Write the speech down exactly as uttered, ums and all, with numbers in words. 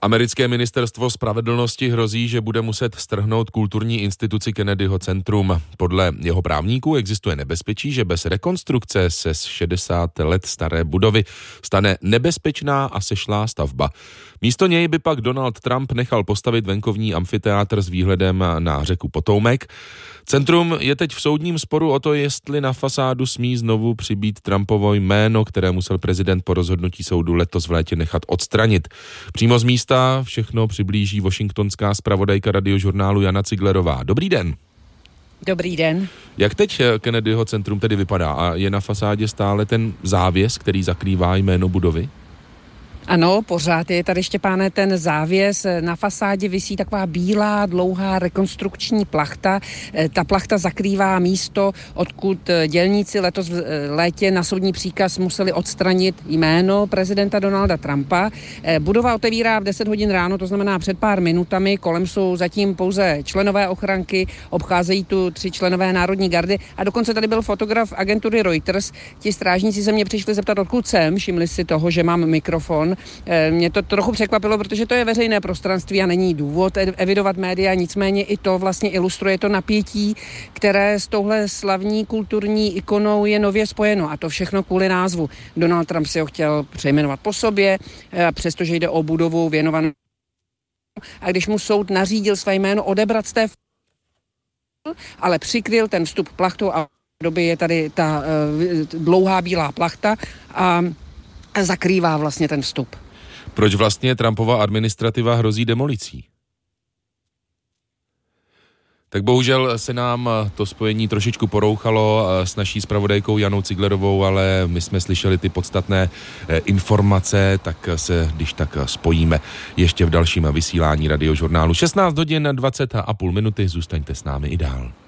Americké ministerstvo spravedlnosti hrozí, že bude muset strhnout kulturní instituci Kennedyho centrum. Podle jeho právníků existuje nebezpečí, že bez rekonstrukce se z šedesát let staré budovy stane nebezpečná a sešlá stavba. Místo něj by pak Donald Trump nechal postavit venkovní amfiteátr s výhledem na řeku Potomac. Centrum je teď v soudním sporu o to, jestli na fasádu smí znovu přibít Trumpovo jméno, které musel prezident po rozhodnutí soudu letos v létě nechat odstranit. Přímo z místa všechno přiblíží washingtonská zpravodajka Radiožurnálu Jana Ciglerová. Dobrý den. Dobrý den. Jak teď Kennedyho centrum tedy vypadá? A je na fasádě stále ten závěs, který zakrývá jméno budovy? Ano, pořád je tady, Štěpáne, ten závěs. Na fasádě visí taková bílá, dlouhá rekonstrukční plachta. Ta plachta zakrývá místo, odkud dělníci letos v létě na soudní příkaz museli odstranit jméno prezidenta Donalda Trumpa. Budova otevírá v deset hodin ráno, to znamená před pár minutami. Kolem jsou zatím pouze členové ochranky, obcházejí tu tři členové Národní gardy a dokonce tady byl fotograf agentury Reuters. Ti strážníci se mě přišli zeptat, odkud jsem, všimli si toho, že mám mikrofon. Mě to trochu překvapilo, protože to je veřejné prostranství a není důvod evidovat média, nicméně i to vlastně ilustruje to napětí, které s touhle slavní kulturní ikonou je nově spojeno, a to všechno kvůli názvu. Donald Trump si ho chtěl přejmenovat po sobě, přestože jde o budovu věnovanou, a když mu soud nařídil své jméno odebrat z té, ale přikryl ten vstup plachtou a v době je tady ta uh, dlouhá bílá plachta a zakrývá vlastně ten vstup. Proč vlastně Trumpova administrativa hrozí demolicí? Tak bohužel se nám to spojení trošičku porouchalo s naší zpravodajkou Janou Ciglerovou, ale my jsme slyšeli ty podstatné informace, tak se když tak spojíme ještě v dalším vysílání Radiožurnálu. šestnáct hodin dvacet a půl minuty, zůstaňte s námi i dál.